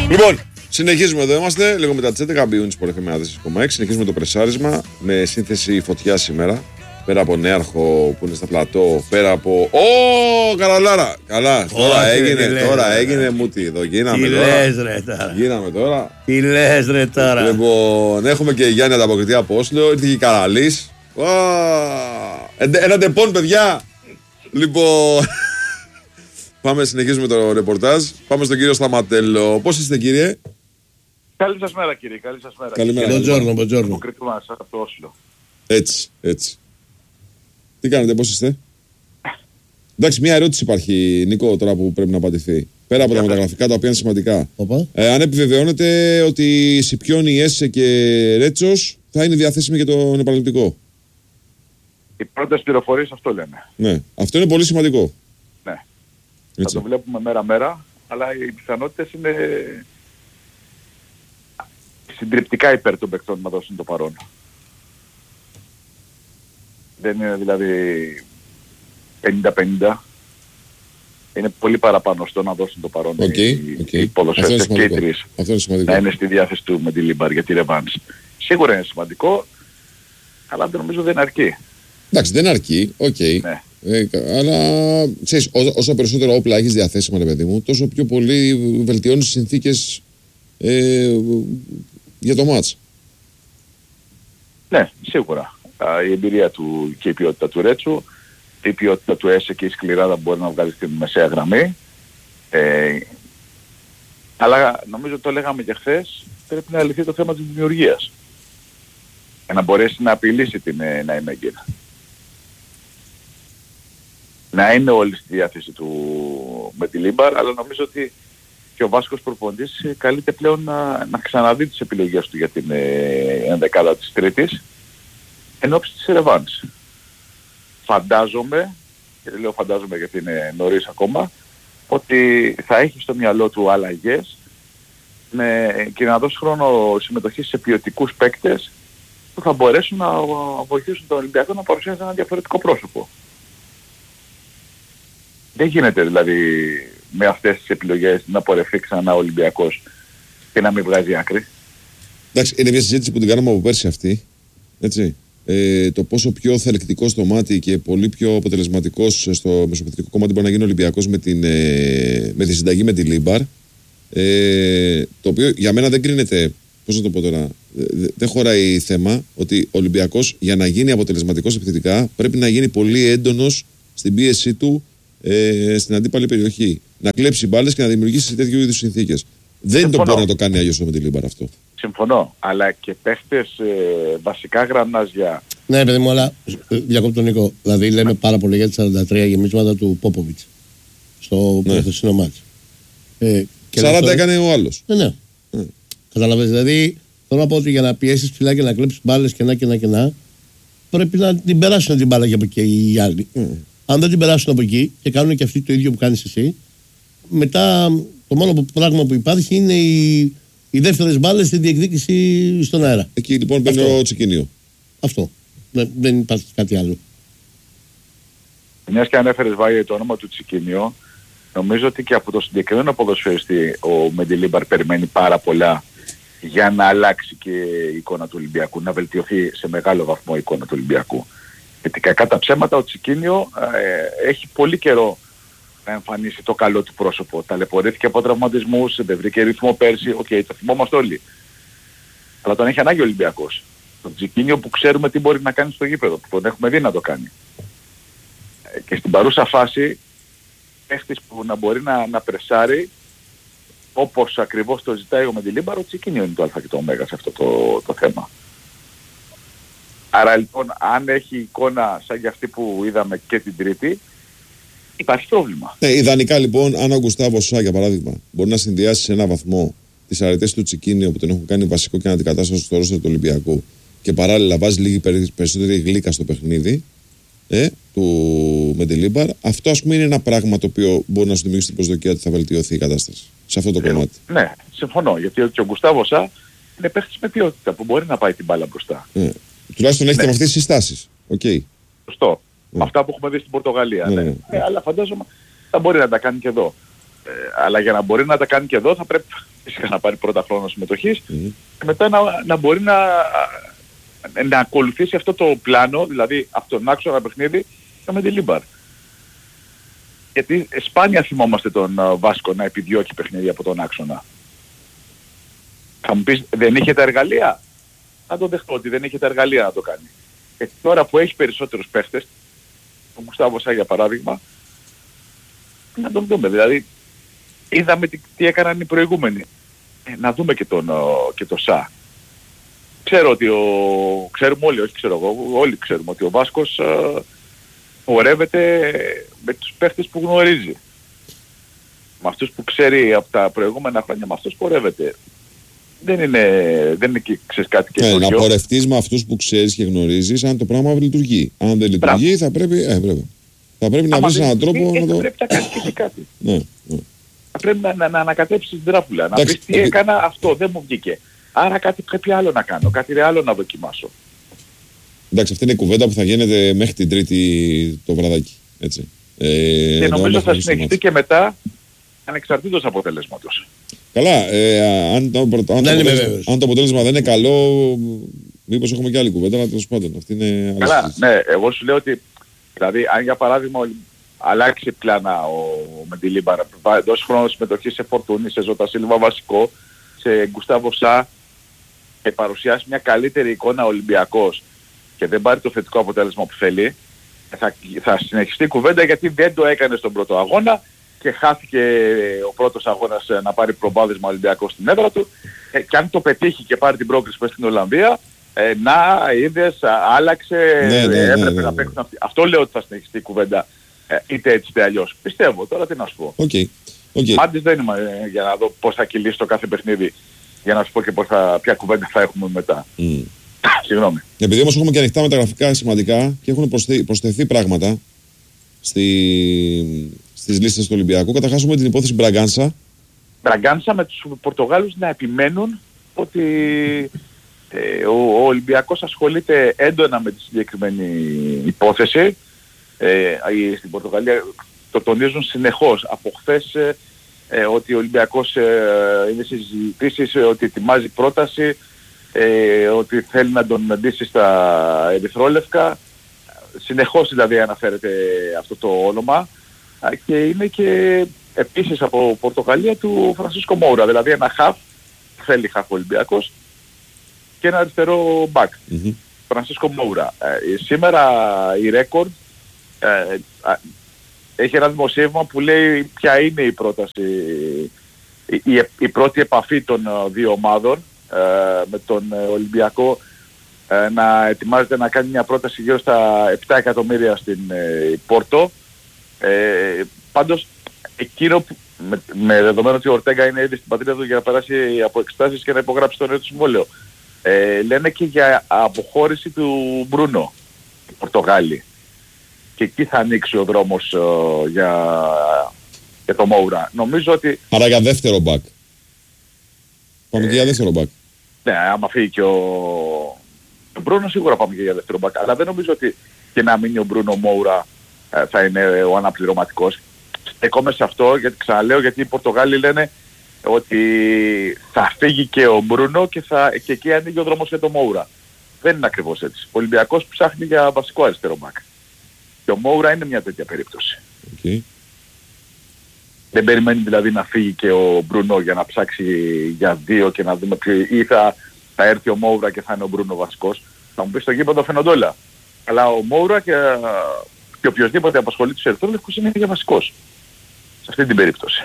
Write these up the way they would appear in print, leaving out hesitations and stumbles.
Λοιπόν, συνεχίζουμε εδώ. Είμαστε λίγο μετά τις 11. Μπιούνι Sport FM 4,6. Συνεχίζουμε το πρεσάρισμα με σύνθεση φωτιά σήμερα. Πέρα από Νέαρχο που είναι στα πλατό, πέρα από. Ω, Καραλάρα! Καλά, τώρα έγινε μούτι εδώ. Γίναμε τώρα. Τι λες ρε τώρα. Λοιπόν, έχουμε και Γιάννη ανταποκριτή από Όσλο. Ήρθε και η Καραλής. Ένα τεπών, παιδιά. Λοιπόν. Πάμε, συνεχίζουμε το ρεπορτάζ. Πάμε στον κύριο Σταματέλο. Πώς είστε, κύριε? Καλή σας μέρα, κύριε. Καλή σας μέρα. Καλημέρα. Μποντζόρνο. Αποκριτή μας από το Όσλο. Έτσι. Τι κάνετε, πώς είστε? Εντάξει, μια ερώτηση υπάρχει, Νίκο, τώρα που πρέπει να απαντηθεί. Πέρα από τα μεταγραφικά τα οποία είναι σημαντικά. Αν επιβεβαιώνετε ότι η Σιπιόνι, Έσε και Ρέτσος θα είναι διαθέσιμοι για τον επαγγελματικό. Οι πρώτες πληροφορίες αυτό λένε. Ναι, αυτό είναι πολύ σημαντικό. Ναι. Έτσι. Θα το βλέπουμε μέρα-μέρα, αλλά οι πιθανότητες είναι συντριπτικά υπέρ των παικτών να δώσουν το παρόν. Δεν είναι δηλαδή 50-50. Είναι πολύ παραπάνω στο να δώσουν το παρόν οι ποδοσφαιριστές και οι τρεις να είναι στη διάθεση του με τη Λίμπαρ για τη ρεβάνς. Σίγουρα είναι σημαντικό, αλλά δεν νομίζω δεν αρκεί. Εντάξει, δεν αρκεί, Ναι. Αλλά ξέρεις, όσο περισσότερα όπλα έχεις διαθέσιμα, ρε παιδί μου, τόσο πιο πολύ βελτιώνεις τις συνθήκες για το μάτς. Ναι, σίγουρα. Η εμπειρία του και η ποιότητα του Ρέτσου, η ποιότητα του Έσε και η σκληράδα που μπορεί να βγάλει στην μεσαία γραμμή. Αλλά νομίζω το λέγαμε και χθες, πρέπει να λυθεί το θέμα της δημιουργίας. Για να μπορέσει να απειλήσει την Νάιμεγκερ. Να είναι όλοι στη διάθεση του με τη Λίμπαρ, αλλά νομίζω ότι και ο Βάσκος προπονητής καλείται πλέον να ξαναδεί τις επιλογές του για την ενδεκάδα της Τρίτης εν ώψη της ρεβάνς. Φαντάζομαι, και λέω φαντάζομαι γιατί είναι νωρίς ακόμα, ότι θα έχει στο μυαλό του αλλαγές και να δώσει χρόνο συμμετοχής σε ποιοτικούς παίκτες που θα μπορέσουν να βοηθήσουν τον Ολυμπιακό να παρουσιάσει ένα διαφορετικό πρόσωπο. Δεν γίνεται δηλαδή με αυτές τις επιλογές να πορευτεί ξανά ο Ολυμπιακός και να μην βγάζει άκρη. Εντάξει, είναι μια συζήτηση που την κάναμε από πέρσι αυτή. Έτσι. Το πόσο πιο θελκτικό στο μάτι και πολύ πιο αποτελεσματικός στο μεσοπαιδευτικό κομμάτι μπορεί να γίνει ο Ολυμπιακός με τη συνταγή με τη Λίμπαρ. Το οποίο για μένα δεν κρίνεται. Πώς να το πω τώρα, δεν χωράει θέμα ότι ο Ολυμπιακός για να γίνει αποτελεσματικός επιθετικά πρέπει να γίνει πολύ έντονος στην πίεσή του στην αντίπαλη περιοχή. Να κλέψει μπάλες και να δημιουργήσει τέτοιου είδους συνθήκες. Δεν το μπορεί να το κάνει αλλιώς με τη Λίμπαρ αυτό. Συμφωνώ, αλλά και παίχτες βασικά γραμμάζια. Ναι, παιδί μου, αλλά διακόπτω τον Νίκο. Δηλαδή λέμε πάρα πολύ για τις 43 γεμίσματα του Πόποβιτς στο προχθεσινό μάτς. 40 έκανε ο άλλος. Ναι. Καταλαβαίνεις, δηλαδή θέλω να πω ότι για να πιέσεις ψηλά και να κλέψεις μπάλες και πρέπει να την περάσουν την μπάλα και από εκεί οι άλλοι. Αν δεν την περάσουν από εκεί και κάνουν και αυτοί το ίδιο που κάνεις εσύ, μετά το μόνο πράγμα που υπάρχει είναι οι δεύτερες μπάλες στη διεκδίκηση στον αέρα. Εκεί λοιπόν μπαίνει ο Τσικίνιο. Αυτό. Δεν υπάρχει κάτι άλλο. Μιας και ανέφερες Βάγια το όνομα του Τσικίνιο, νομίζω ότι και από το συγκεκριμένο ποδοσφαιριστή ο Μεντιλίμπαρ περιμένει πάρα πολλά για να αλλάξει και η εικόνα του Ολυμπιακού, να βελτιωθεί σε μεγάλο βαθμό η εικόνα του Ολυμπιακού. Γιατί κακά τα ψέματα ο Τσικίνιο έχει πολύ καιρό να εμφανίσει το καλό του πρόσωπο. Ταλαιπωρήθηκε από τραυματισμούς, δεν βρήκε ρυθμό πέρσι, το θυμόμαστε όλοι. Αλλά τον έχει ανάγκη ο Ολυμπιακός. Τον Τσικίνιο που ξέρουμε τι μπορεί να κάνει στο γήπεδο, που τον έχουμε δει να το κάνει. Και στην παρούσα φάση, παίχτης που να μπορεί να πρεσάρει, όπως ακριβώς το ζητάει ο Μεντιλίμπαρ, ο Τσικίνιο είναι το α και το ω σε αυτό το θέμα. Άρα λοιπόν, αν έχει εικόνα σαν για αυτή που είδαμε και την Τρίτη, υπάρχει πρόβλημα. Ναι, ιδανικά λοιπόν, αν ο Γκουστάβο Σά, για παράδειγμα, μπορεί να συνδυάσει σε έναν βαθμό τις αρετές του Τσικίνιο που τον έχουν κάνει βασικό και αντικατάσταση στο ρόστερ του Ολυμπιακού και παράλληλα βάζει λίγη περισσότερη γλύκα στο παιχνίδι του Μεντιλίμπαρ, αυτό ας πούμε είναι ένα πράγμα το οποίο μπορεί να σου δημιουργήσει την προσδοκία ότι θα βελτιωθεί η κατάσταση σε αυτό το κομμάτι. Ναι, συμφωνώ. Γιατί και ο Γκουστάβο Σά είναι παίχτης με ποιότητα που μπορεί να πάει την μπάλα μπροστά. Τουλάχιστον έχει και με αυτές τις συστάσεις. Σωστό. Αυτά που έχουμε δει στην Πορτογαλία. Αλλά φαντάζομαι θα μπορεί να τα κάνει και εδώ. Αλλά για να μπορεί να τα κάνει και εδώ θα πρέπει φυσικά να πάρει πρώτα χρόνο συμμετοχής και μετά να μπορεί να ακολουθήσει αυτό το πλάνο, δηλαδή αυτόν τον άξονα παιχνίδι με τη Λίμπαρ. Γιατί σπάνια θυμόμαστε τον Βάσκο να επιδιώκει παιχνίδι από τον άξονα. Θα μου πεις, δεν είχε τα εργαλεία. Θα το δεχτώ ότι δεν είχε τα εργαλεία να το κάνει. Και τώρα που έχει περισσότερους παίχτες, τον Γκουστάβο Σα για παράδειγμα, να τον δούμε. Δηλαδή, είδαμε τι έκαναν οι προηγούμενοι. Να δούμε και το Σα. Ξέρω ότι ξέρουμε όλοι, όχι ξέρω εγώ, όλοι ξέρουμε ότι ο Βάσκος πορεύεται με τους παίχτες που γνωρίζει. Με αυτούς που ξέρει από τα προηγούμενα χρόνια, με αυτούς πορεύεται. Δεν είναι και ξέρεις κάτι και να πορευτείς με αυτούς που ξέρεις και γνωρίζεις αν το πράγμα λειτουργεί. Αν δεν λειτουργεί θα πρέπει, θα πρέπει να βρεις έναν τρόπο να το... Πρέπει να κάνεις και κάτι. Ναι. Θα πρέπει να ανακατέψεις την τράπουλα. Να πεις τι έκανα, αυτό δεν μου βγήκε. Άρα κάτι άλλο να κάνω, κάτι άλλο να δοκιμάσω. Εντάξει, αυτή είναι η κουβέντα που θα γίνεται μέχρι την Τρίτη το βραδάκι. Έτσι. Και νομίζω θα συνεχιστεί και μετά ανεξαρτήτως αποτελέσματος. Καλά, αν το αποτέλεσμα δεν είναι καλό, μήπως έχουμε και άλλη κουβέντα, αλλά τέλος πάντων αυτή είναι... Καλά, ναι, εγώ σου λέω ότι, δηλαδή, αν για παράδειγμα αλλάξει πλάνα ο Μεντιλίμπαρ, δώσει χρόνο συμμετοχή σε Φορτούνη, σε Ζώτα Σίλβα βασικό, σε Γκουστάβο Σα, και παρουσιάσει μια καλύτερη εικόνα Ολυμπιακός και δεν πάρει το θετικό αποτέλεσμα που θέλει, θα συνεχιστεί η κουβέντα γιατί δεν το έκανε στον πρώτο αγώνα και χάθηκε ο πρώτος αγώνας να πάρει προβάδισμα Ολυμπιακός στην έδρα του, και αν το πετύχει και πάρει την πρόκριση πες στην Ολλανδία, είδες, άλλαξε, έπρεπε να παίξουν αυτοί. Αυτό λέω ότι θα συνεχιστεί η κουβέντα, είτε έτσι είτε αλλιώς. Πιστεύω, τώρα τι να σου πω. Μάντης δεν είμαι για να δω πώς θα κυλήσει το κάθε παιχνίδι, για να σου πω και ποια κουβέντα θα έχουμε μετά. Συγγνώμη. Επειδή όμως έχουμε και ανοιχτά μεταγραφικά σημαντικά και έχουν προσθεθεί πράγματα στις λίστες του Ολυμπιακού, καταρχάς έχουμε την υπόθεση Μπραγκάνσα. Μπραγκάνσα με τους Πορτογάλους να επιμένουν ότι ο Ολυμπιακός ασχολείται έντονα με τη συγκεκριμένη υπόθεση. Στην Πορτογαλία το τονίζουν συνεχώς. Από χθες ότι ο Ολυμπιακός είναι συζητήσεις, ότι ετοιμάζει πρόταση, ότι θέλει να τον αντίσει στα ερυθρόλευκα. Συνεχώς δηλαδή αναφέρεται αυτό το όνομα, και είναι και επίσης από Πορτογαλία του Φρανσίσκο Μόουρα, δηλαδή ένα χαφ, θέλει χαφ Ολυμπιακός, και ένα αριστερό μπακ. Φρανσίσκο Μόουρα. Σήμερα η Record έχει ένα δημοσίευμα που λέει ποια είναι η πρόταση, η πρώτη επαφή των δύο ομάδων με τον Ολυμπιακό, να ετοιμάζεται να κάνει μια πρόταση γύρω στα 7 εκατομμύρια στην Πόρτο. Πάντως εκείνο που, με δεδομένο ότι ο Ορτέγκα είναι ήδη στην πατρίδα του για να περάσει από εξετάσεις και να υπογράψει το νέο του συμβόλαιο, λένε και για αποχώρηση του Μπρούνο, οι Πορτογάλοι. Και εκεί θα ανοίξει ο δρόμος για το Μόουρα. Νομίζω ότι... Άρα για δεύτερο μπακ. Πάμε και για δεύτερο μπακ. Ναι, άμα φύγει και ο Μπρούνο σίγουρα πάμε και για δεύτερο μπακ. Αλλά δεν νομίζω ότι και να μείνει ο Μπρούνο Μόουρα θα είναι ο αναπληρωματικός. Στεκόμαι σε αυτό, γιατί ξαναλέω, γιατί οι Πορτογάλοι λένε ότι θα φύγει και ο Μπρούνο και εκεί ανοίγει ο δρόμος για το Μόουρα. Δεν είναι ακριβώς έτσι. Ο Ολυμπιακός ψάχνει για βασικό αριστερό μπακ. Και ο Μόουρα είναι μια τέτοια περίπτωση. Δεν περιμένει δηλαδή να φύγει και ο Μπρούνο για να ψάξει για δύο και να δούμε ποιο, ή θα έρθει ο Μόουρα και θα είναι ο Μπρούνο βασικός. Θα μου πει στο γήπεδο φαίνονται όλα. Αλλά ο Μόουρα και οποιοσδήποτε απασχολεί τους ερυθρόλευκους είναι για βασικός. Σε αυτή την περίπτωση.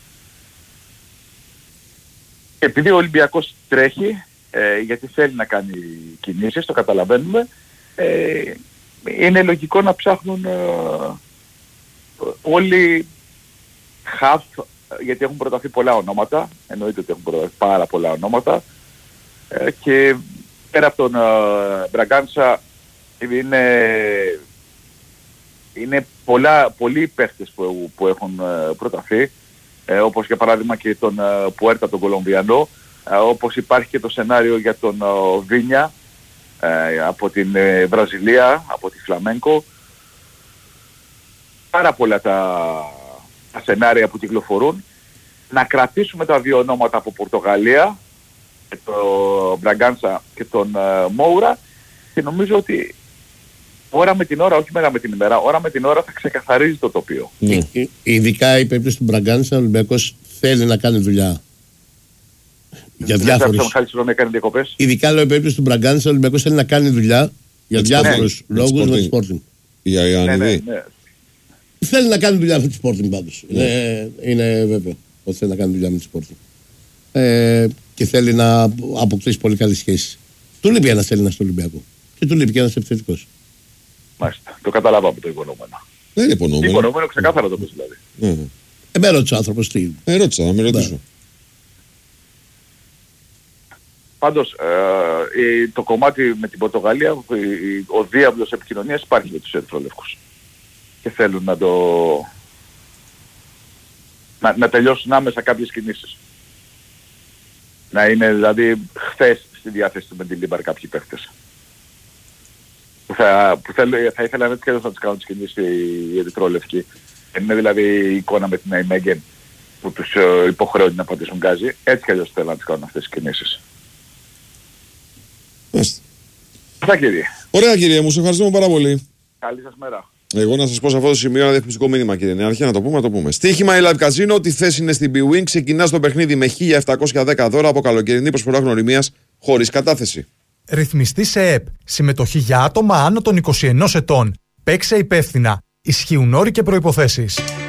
Επειδή ο Ολυμπιακός τρέχει, γιατί θέλει να κάνει κινήσεις, το καταλαβαίνουμε, είναι λογικό να ψάχνουν όλοι χαφ, γιατί έχουν προταθεί πολλά ονόματα, εννοείται ότι έχουν προταθεί πάρα πολλά ονόματα, και πέρα από τον Μπραγκάνσα είναι πολλοί παίχτες που έχουν προταθεί, όπως για παράδειγμα και τον Πουέρτα, τον Κολομβιανό, όπως υπάρχει και το σενάριο για τον Βίνια από την Βραζιλία, από τη Φλαμέγκο. Πάρα πολλά τα σενάρια που κυκλοφορούν, να κρατήσουμε τα δύο ονόματα από Πορτογαλία, τον Μπραγκάνσα και τον Μόουρα, και νομίζω ότι ώρα με την ώρα, όχι μέρα με την ημέρα, ώρα με την ώρα θα ξεκαθαρίζει το τοπίο. Ειδικά η περίπτωση του Μπραγκάνσα, ο Ολυμπιακός θέλει να κάνει δουλειά. Για διάφορους. Ειδικά λέω η περίπτωση του Μπραγκάνσα, ο Ολυμπιακός θέλει να κάνει δουλειά για διάφορους λόγους με τη Sporting. Ναι. Θέλει να κάνει δουλειά με τη Sporting πάντως. Είναι βέβαιο ότι θέλει να κάνει δουλειά με τη Sporting. Και θέλει να αποκτήσει πολύ καλές σχέσεις. Του λείπει ένας Έλληνας στο Ολυμπιακό. Και του λείπει και ένας επιθετικός. Μάλιστα. Το καταλάβαμε το υπονοούμενο. Δεν είναι υπονοούμενο. Υπονοούμενο ξεκάθαρα το πες δηλαδή. Με ρώτησε ο άνθρωπος τι. Ρώτησα, να με ρωτήσω. Πάντως, το κομμάτι με την Πορτογαλία, ο διάβλος επικοινωνίας υπάρχει με τους ερυθρόλευκους. Και θέλουν να τελειώσουν άμεσα κάποιες κινήσεις. Να είναι δηλαδή χθες στη διάθεση του Μεντιλίμπαρ κάποιοι παίχτες. Που θα ήθελαν έτσι και να τις κάνουν τις κινήσεις οι ερυθρόλευκοι. Δεν είναι δηλαδή η εικόνα με την Αϊμέγγεν που τους υποχρεώνει να πατήσουν γκάζι. Έτσι κι αλλιώς θέλουν να τις κάνουν αυτές τις κινήσεις. Αυτά κύριε. Ωραία κύριε μου, σε ευχαριστούμε πάρα πολύ. Καλή σας μέρα. Εγώ να σας πω σε αυτό το σημείο ένα διαφημιστικό μήνυμα κύριε Νεάρχη, να το πούμε. Στοίχημα η Live Casino, ότι θέση είναι στην BWIN, ξεκινά το παιχνίδι με 1.710 δώρα από καλοκαιρινή προσφορά γνωριμίας χωρίς κατάθεση. Ρυθμιστή σε ΕΠ. Συμμετοχή για άτομα άνω των 21 ετών. Παίξε υπεύθυνα. Ισχύουν όροι και προϋποθέσεις.